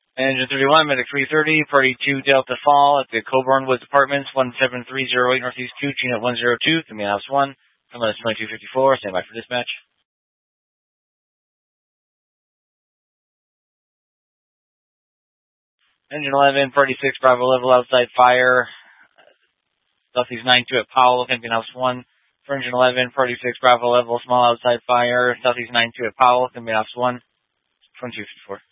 Engine 31, Medic 330, Party 2 Delta Fall at the Coburn Woods Apartments, 17308 Northeast 2, Unit 102, Command House 1, Command 2254, stand by for dispatch. Engine 11, Party 6, Bravo level outside fire, Southeast 92 at Powell, Command House 1. For Engine 11, Party 6, Bravo level, small outside fire, Southeast 92 at Powell, Command House 1, 2254.